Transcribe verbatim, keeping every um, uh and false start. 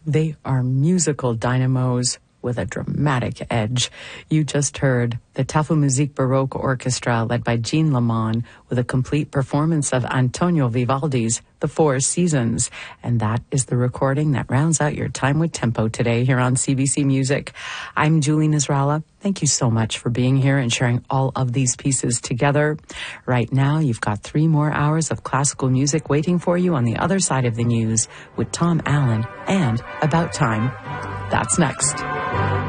They are musical dynamos with a dramatic edge. You just heard the Tafelmusik Baroque Orchestra led by Jean Lamont with a complete performance of Antonio Vivaldi's The Four Seasons. And that is the recording that rounds out your Time with Tempo today here on C B C Music. I'm Julie Nasrallah. Thank you so much for being here and sharing all of these pieces together. Right now, you've got three more hours of classical music waiting for you on the other side of the news with Tom Allen and About Time. That's next.